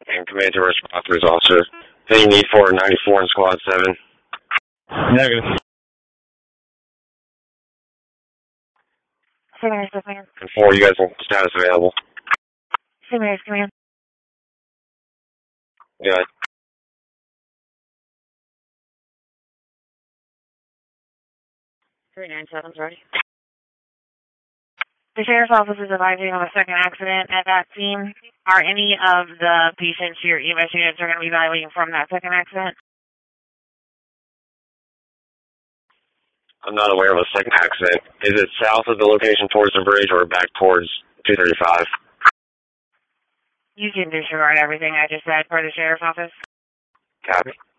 And command to response to officer. Thing you need for 94 in squad 7. Negative. St. Command. And 4, you guys in status available. St. Mary's Command. Good. 397's ready. The Sheriff's Office is advising of a second accident at that scene. Are any of the patients your EMS units are going to be evaluating from that second accident? I'm not aware of a second accident. Is it south of the location towards the bridge or back towards 235? You can disregard everything I just said for the Sheriff's Office. Copy.